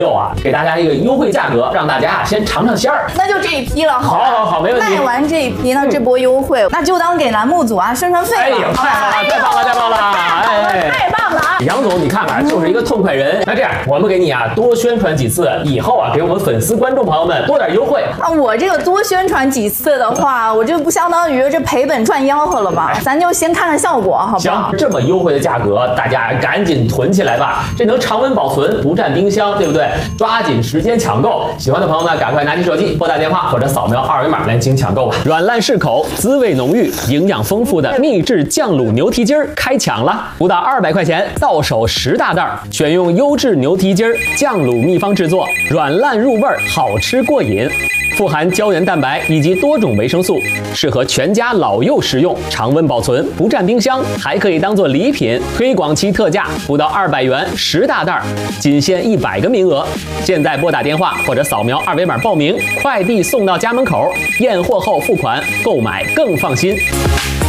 给大家一个优惠价格，让大家先尝尝鲜儿。 那就这一批了， 好，没问题。 卖完这一批，那这波优惠，那就当给栏目组宣传费了。 哎呀，太棒了！ 太棒了啊！ 杨总，你看看，就是一个痛快人。那这样，我们给你多宣传几次，以后给我们粉丝观众朋友们多点优惠啊！我这个多宣传几次的话，我这不相当于这赔本赚吆喝了吗？咱就先看看效果，好不好？ 行，这么优惠的价格，大家赶紧囤起来吧，这能常温保存，不占冰箱，对不对？抓紧时间抢购，喜欢的朋友们赶快拿起手机拨打电话或者扫描二维码来进行抢购吧。软烂适口、滋味浓郁、营养丰富的秘制酱卤牛蹄筋儿开抢了，不到200块钱，到手10大袋，选用优质牛蹄筋儿酱卤秘方制作，软烂入味，好吃过瘾。富含胶原蛋白以及多种维生素，适合全家老幼食用，常温保存，不占冰箱，还可以当做礼品。推广期特价不到200元10大袋，仅限100个名额。现在拨打电话或者扫描二维码报名，快递送到家门口，验货后付款，购买更放心。